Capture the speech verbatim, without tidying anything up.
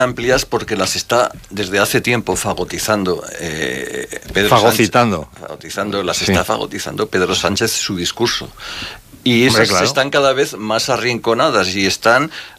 amplias porque las está desde hace tiempo fagotizando eh, Pedro fagocitando Sánchez, fagotizando las sí. está fagotizando Pedro Sánchez su discurso, y esas Hombre, claro. están cada vez más arrinconadas y están